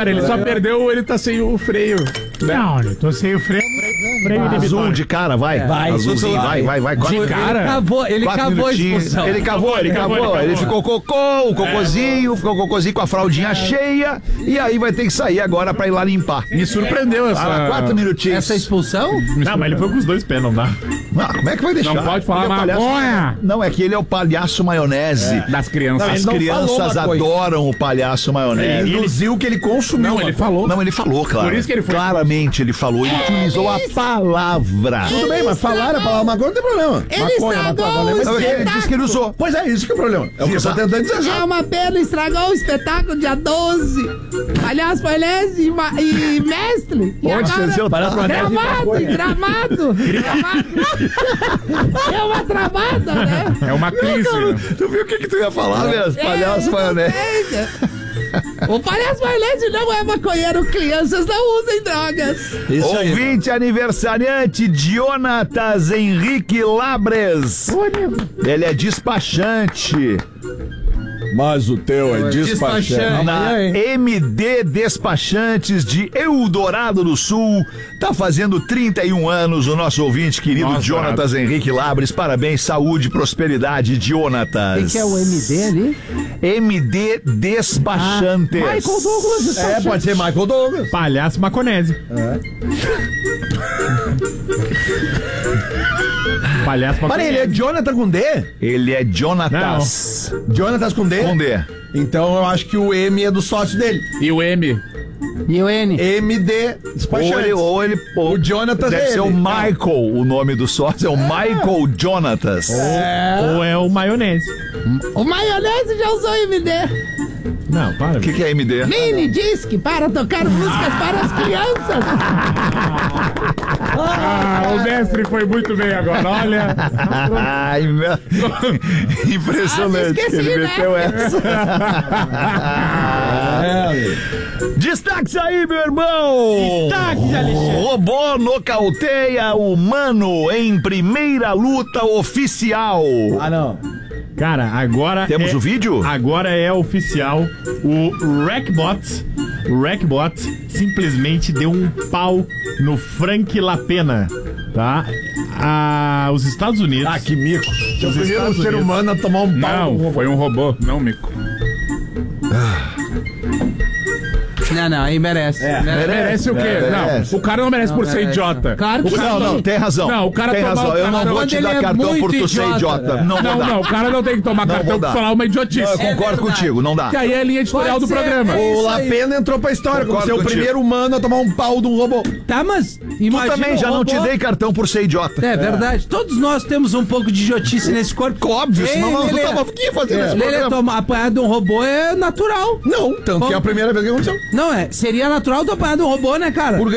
Cara, ele só perdeu, ele tá sem o freio. Não, eu tô sem o freio Azul de cara, vai. Azulzinho, vai. De cara. Ele cavou a expulsão. Ele cavou. Ele ficou o cocôzinho com a fraldinha cheia, e aí vai ter que sair agora pra ir lá limpar. Me surpreendeu essa... 4 minutinhos. Essa expulsão? Não, mas ele foi com os 2 pés, não dá. Como é que vai deixar? Não pode falar maconha. Não, é que ele é o palhaço maionese. Das crianças. As crianças adoram o palhaço maionese. Ele induziu que ele consumiu. Não, ele falou. Não, ele falou, claro. Por isso que ele foi. Claramente ele falou. Ele utilizou a palavra. Tudo bem, mas falaram a palavra maconha, não tem problema. Ele estragou Ele disse que ele usou. Pois é, isso que é o problema. É o que eu tô tentando dizer. É uma pena, estragou o espetáculo dia 12. Aliás, Maionese e Mestre. E Onde agora, você Gramado. É uma travada, né? É uma crise. Tu viu o que tu ia falar mesmo? Palhaço maionese. O palhaço maionese não é maconheiro, crianças não usem drogas. Ouvinte aniversariante Jonatas Henrique Labres. Ele é despachante. Mas o teu é despachante. Na MD Despachantes de Eldorado do Sul. Tá fazendo 31 anos o nosso ouvinte querido Jonatas Henrique Labres. Parabéns, saúde, prosperidade, Jonatas. O que é o MD ali? MD Despachantes. Michael Douglas. Pode ser Michael Douglas. Palhaço maconese. Palhaço maconese. Para, ele é Jonathan com D? Ele é Jonatas. Jonatas com D? Com D. Então eu acho que o M é do sócio dele. E o M? E o N? MD Despachantes. O Jonatas deve ser ele. o Michael, o nome do sócio. É o Michael Jonatas. Ou é o maionese? O Maionese já usou MD. Não, para. O que é MD? Mini disc para tocar músicas para as crianças. O mestre foi muito bem agora, olha. Ai, impressionante esqueci, que ele né? meteu essa. Destaques aí, meu irmão! Destaques, Alexandre! Robô nocauteia humano em primeira luta oficial. Não. Cara, agora Temos o vídeo? Agora é oficial. O Wreckbot simplesmente deu um pau no Frank Lapena, tá? Os Estados Unidos. Que mico. Eu Os primeiro Estados ser Unidos. humano a tomar um pau. Não, foi um robô, não mico. Não, aí merece. Merece o quê? Merece. Não, o cara não merece por ser idiota. Claro que Não, tem razão. Não, o cara tem tomar razão. o Eu não cara- vou quando te ele dar é cartão por muito tu ser idiota. idiota. Não vou dar. O cara não tem que tomar Não cartão vou por dar. falar uma idiotice. Eu concordo verdade. contigo, não dá. Que aí é a linha editorial do Pode ser, programa. é O isso aí. Lapena entrou pra história como Concordo ser o contigo. primeiro humano a tomar um pau de um robô. Tá, mas Tu imagina também já o não te robô. dei cartão por ser idiota. É verdade. Todos nós temos um pouco de idiotice nesse corpo. Óbvio, senão não Lelê. tava aqui fazendo esse Lelê, programa. apanhar de um robô é natural. Não, tanto que é a primeira vez que aconteceu. Não, seria natural tu apanhar de um robô, né, cara? Por quê?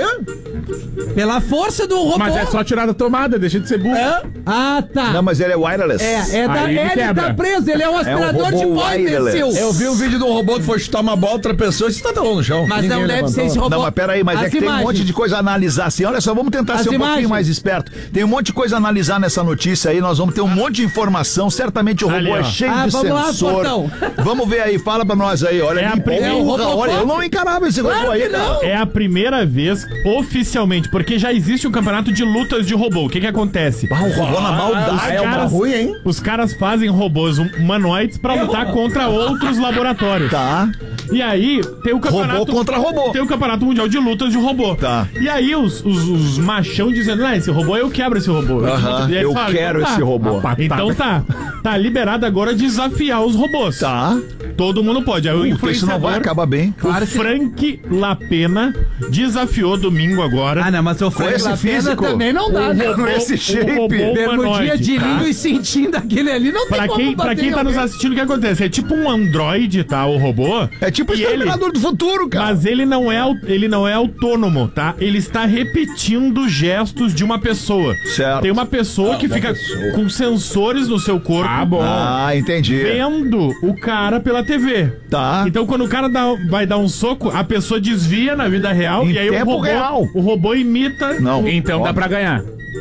Pela força do robô. Mas é só tirar da tomada, deixa de ser burro. Ah, tá. Não, mas ele é wireless. Aí me Ele quebra. tá preso, ele é um aspirador robô de pó, wireless. imbecil. Eu vi um vídeo de um robô que foi chutar uma bola, outra pessoa e você tá no chão. Mas Ninguém não deve ser esse robô. Não, mas peraí, mas As é que tem um imagens. monte de coisa a analisar assim. Olha só, vamos tentar As ser um pouquinho imagens. mais esperto. Tem um monte de coisa a analisar nessa notícia aí, nós vamos ter um monte de informação. Certamente o robô Ali, ó. é cheio de vamos lá, sensor. Portão. Vamos ver aí, fala pra nós aí. Olha, É a que primeira- porra, é o olha, eu não encarava esse robô aí, cara. É a primeira vez, oficialmente, porque já existe um campeonato de lutas de robô. O que que acontece? Ah, o robô na maldade. é uma ruim, hein? Os caras fazem robôs humanoides pra lutar contra outros laboratórios. Tá. E aí, tem o campeonato... Robô contra robô. Tem o campeonato mundial de lutas de robô. Tá. E aí, os machão dizendo, esse robô, eu quebro esse robô. Aham, E aí eu fala, quero então tá. esse robô. Então tá liberado agora desafiar os robôs. Tá. Todo mundo pode. Aí o Porque isso não influenciador... vai acabar bem. O Frank Lapena desafiou domingo agora. Ah, não, mas o Frank esse Lapena físico. também não dá, né? Com esse shape. robô Bermudinha humanoide, de tá? linho e sentindo aquele ali, não tem Pra como quem bater tá nos alguém. assistindo, o que acontece? É tipo um androide, tá? O robô. É tipo o E Exterminador do Futuro, cara. Mas ele não é autônomo, tá? Ele está repetindo gestos de uma pessoa. Certo. Tem uma pessoa que fica com sensores no seu corpo. Ah, entendi. Vendo o cara pela TV. Tá. Então, quando o cara vai dar um soco, a pessoa desvia na vida real Em e aí tempo real. o robô imita. Não. Então dá pra ganhar.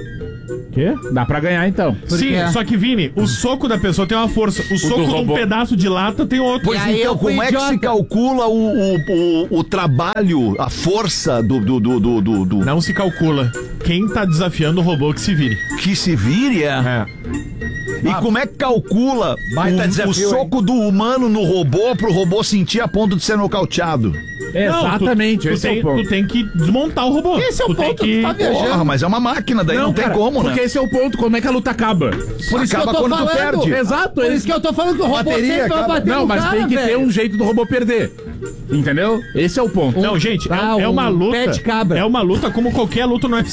Quê? Dá pra ganhar, então. Sim, quê? só que, Vini, o soco da pessoa tem uma força. O soco de um robô. pedaço de lata tem outro. Pois E aí então, eu fui como é que se idiota. calcula o trabalho, a força do Não se calcula. Quem tá desafiando o robô que se vire. que se vire? É. E como é que calcula Baita o desafio, soco do humano no robô pro robô sentir a ponto de ser nocauteado? Exatamente, Não, esse é o ponto. Tu tem que desmontar o robô. Esse é o Tu tem ponto, que... tu tá viajando. Porra, mas é uma máquina, daí não, tem cara, como, né? Porque esse é o ponto, como é que a luta acaba? Por isso que eu Acaba tô quando tu falando. perde. Exato, Por isso que eu tô falando que o robô Bateria sempre vai acaba. bater Não, no mas cara, tem que ter velho. um jeito do robô perder. Entendeu? Esse é o ponto. Não, gente, Ah, é uma um luta. pé de cabra. É uma luta como qualquer luta no UFC.